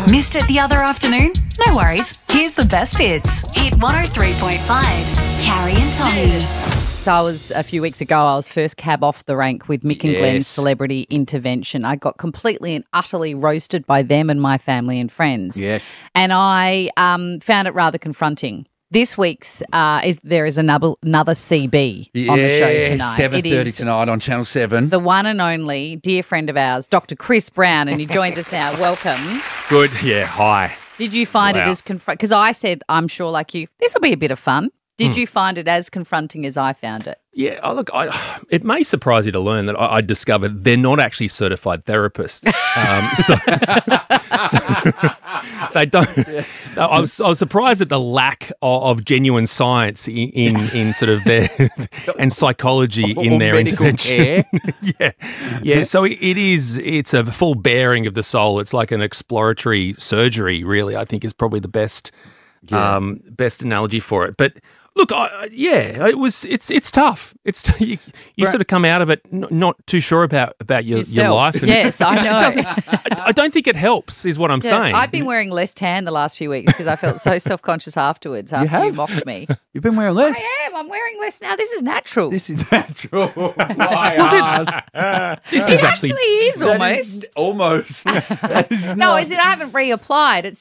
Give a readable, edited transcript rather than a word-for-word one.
Missed it the other afternoon? No worries. Here's the best bits. Hit 103.5's Carrie and Tommy. So a few weeks ago, I was first cab off the rank with Mick and Glenn's Celebrity Intervention. I got completely and utterly roasted by them and my family and friends. Yes. And I found it rather confronting. This week's there is another CB on the show tonight. 7:30 tonight on Channel 7. The one and only dear friend of ours, Dr. Chris Brown, and he joins us now. Welcome. Good, yeah, hi. Did you find it as because I said, I'm sure like you, this will be a bit of fun. Did you find it as confronting as I found it? Yeah, it may surprise you to learn that I discovered they're not actually certified therapists. So they don't. I was surprised at the lack of genuine science in sort of their and psychology in their intervention. Yeah. So it's a full bearing of the soul. It's like an exploratory surgery. Really, I think is probably the best analogy for it. But look, it's tough. You sort of come out of it not too sure about your life. And yes, I know. I don't think it helps, is what I'm saying. I've been wearing less tan the last few weeks because I felt so self-conscious afterwards after you mocked me. You've been wearing less? I am. I'm wearing less now. This is natural. This is natural. This It actually is almost. Almost. No, I haven't reapplied.